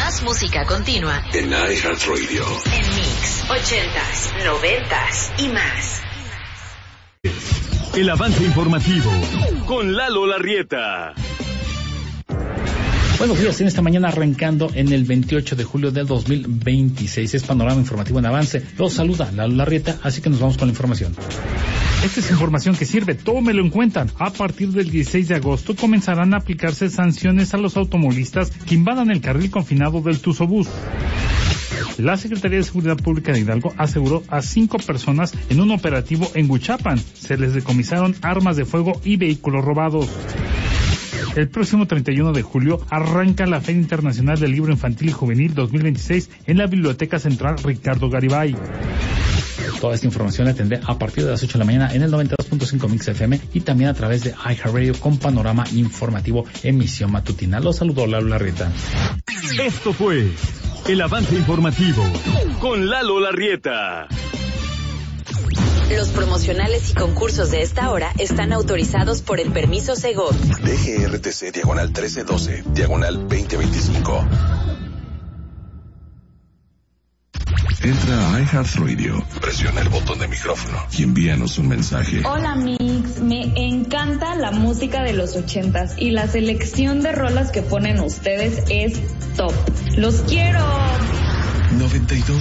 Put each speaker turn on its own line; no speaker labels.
Más música continua
en iHeartRadio.
En Mix 80s, 90s y más.
El avance informativo con Lalo Larrieta.
Buenos días, en esta mañana arrancando en el 28 de julio del 2026. Es Panorama Informativo en Avance. Los saluda Lalo Larrieta, así que nos vamos con la información. Esta es información que sirve, tómelo en cuenta. A partir del 16 de agosto comenzarán a aplicarse sanciones a los automovilistas que invadan el carril confinado del Tuzobús. La Secretaría de Seguridad Pública de Hidalgo aseguró a 5 personas en un operativo en Huichapan. Se les decomisaron armas de fuego y vehículos robados. El próximo 31 de julio arranca la Feria Internacional del Libro Infantil y Juvenil 2026 en la Biblioteca Central Ricardo Garibay. Toda esta información la tendré a partir de las 8 de la mañana en el 92.5 Mix FM y también a través de iHeartRadio con Panorama Informativo, emisión matutina. Los saludo, Lalo Larrieta.
Esto fue el avance informativo con Lalo Larrieta.
Los promocionales y concursos de esta hora están autorizados por el permiso Segov.
DGRTC diagonal 1312, diagonal 2025. Entra a iHeartRadio, presiona el botón de micrófono y envíanos un mensaje.
Hola Mix, me encanta la música de los 80s y la selección de rolas que ponen ustedes es top. ¡Los quiero!
92.